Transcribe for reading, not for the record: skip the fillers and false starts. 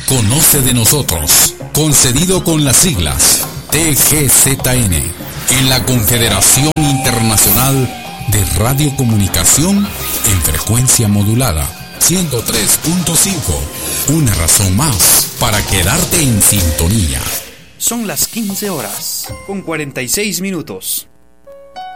Conoce de nosotros, concedido con las siglas TGZN, en la Confederación Internacional de Radiocomunicación en frecuencia modulada 103.5. Una razón más para quedarte en sintonía. Son las 15 horas con 46 minutos.